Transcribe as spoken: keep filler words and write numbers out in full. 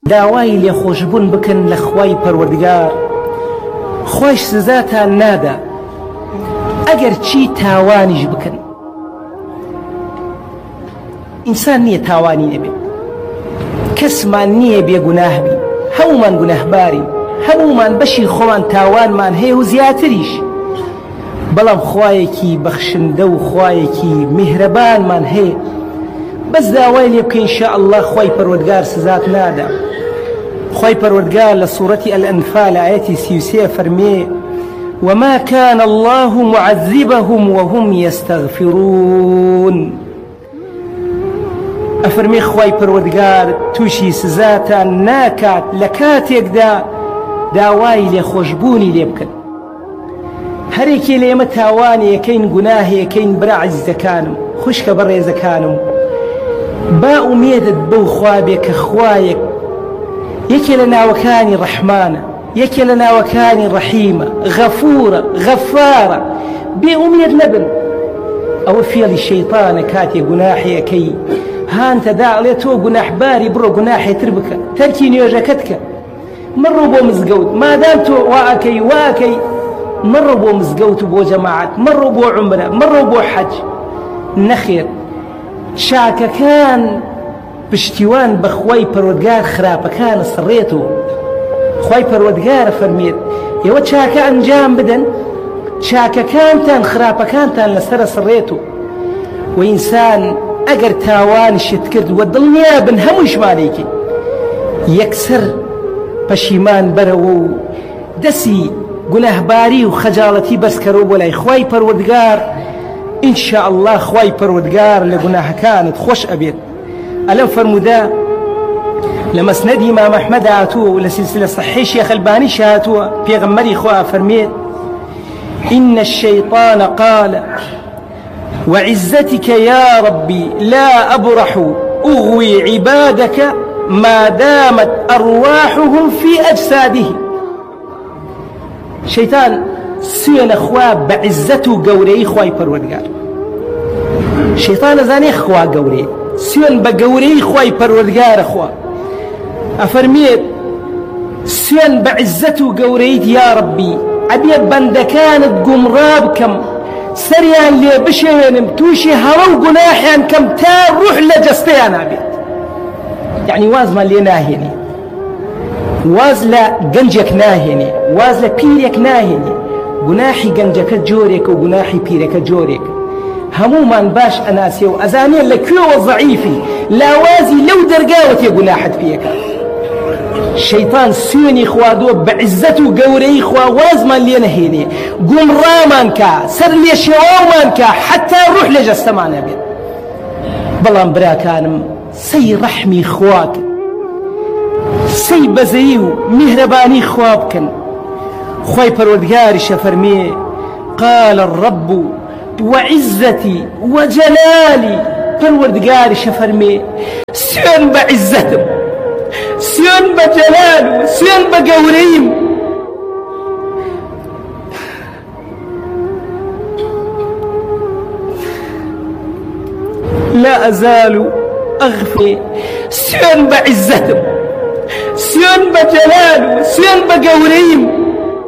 داوای لێخۆشبوون بکەن لە خوای پەروەردگار. خۆش سزاتان نادا ئەگەر چی تاوانیش بکەن. ئینسان نییە تاوانی نەبێت، کەسمان نییە بێگوناه بی، هەمومان گونەهبارین، هەمومان بەشی خۆمان تاوانمان هەیە و زیاتریش. بەڵام خوایەکی بەخشندە و خوایەکی میهرەبانمان هەیە، بەس داوای لێ بکە ئینشاءالله خوای پەروەردگار سزات نادا. خوای پەروەردگار لە سوورەتی ئەلئەنفال ئایەتی سی و سێ فەرمێ وما كان الله معذبهم وهم يستغفرون. ئەفەرمێ خوای پەروەردگار تووشی سزاتان ناکات لە کاتێکدا داوای لێخۆشبوونی لێ بکەن. هەرێکی لە ئێمە تاوانی یەکەین گوناهێکەین برا عەزیزەکانم، خوشکە بەڕێزەکانم، با ئومێدت بەو خوا بێ کە خوایەک یەکێ لە ناوەکانی ڕەحمانە، یەکێ لە ناوەکانی ڕەحیمە، غەفوورە، غەفارە. بێ ئومێد نەبن. ئەوە فێڵی شەیطانە کاتێ گوناحێکەی هانتە داڵێ تۆ گوناحباری بڕۆ گوناحێتر بکە، تەرکی نوێژەکەت کە، مڕۆ بۆ مزگەوت، مادام تۆ واکەی واکەی مڕۆ بۆ مزگەوت و بۆ جەماعەت، مڕۆ بۆ عومرە، مڕۆ بۆ حەج. نەخێر، چاکەکان پشتیوان بە خوای پەروەردگار خراپەکانە سڕێتەوە. خوای پەروەردگارە فەرمێت ئێوە چاکە ئەنجام بدەن، چاکەکانتان خراپەکانتان لەسەرە سڕێتەوە. و ئینسان ئەگەر تاوانشت کرد و دڵنیا بن هەموو ژمارەیەکی یەکسەر پەشیمان بەرەوە و دەسی گوناهباری و خەجاڵەتی بەسکەرەوە بۆ لای خوای پەروەردگار، ئینشاءالله خوای پەروەردگار لە گوناهەکانت خۆش ئەبێت. ئەلەم فەرموودا لە مەسنەدی ئیمام ئەحمەد هاتووە و لە سیلسلە صەحیح شێخ ئەلبانیش هاتووە، پێغەمبەری خوا فەرمێت إن الشيطان قال وعزتك يا ربي لا أبرح أغوي عبادك ما دامت أرواحهم في أجسادهم. شيطان سوێنە خوا بە عزت و گەورەی خوای پەروەردگار. شەیطان ئەزانێ خوا گەورەیە، سوێن بە گەورەی خوای پەروەردگارە خوا. ئەفەرمێت سوێن بە عزت و گەورەیت یا ڕەبی، ئەبێ بەندەکانت گومڕا بکەم، سەریان لێ بشێنم، تووشی هەڵە و گوناحیان کەم تا ڕوح لە جەستەیان نابێت. یعنی وازمان لێ ناهێنێ، واز لە گەنجێک ناهێنێ، واز لە پیرێک ناهێنێ. گوناحی گەنجەکە جۆرێکە و گوناحی پیرەکە جۆرێکە. هەمومان باش ئەناسێ و ئەزانێ لەکوێوە ضەعیفی، لاوازی لەو دەرگاوە تێ گوناحت پێکە. شەیطان سوێنی خواردووە بە عزت و گەورەی خوا، وازمان لێ نەهێنێ، گومڕامان کە، سەر لێ شێواومان کە، حتا ڕوح لە جەستەمان نەبێت. بەڵام براکانم سەی ڕەحمی خواکە، سەی بەزەیی و میهرەبانی خوا بکەن. خوای پەروەردگاریشە فەرمێ قال الرب وعزتي وجلالي. پەروەردگاریشە فەرمێ سوێن بە عزتم، سوێن بە جەلال و سوێن بە گەورەیم. لا أزال أغفي. سوێن بە عزتم، سوێن بە جەلال و سوێن بە گەورەیم.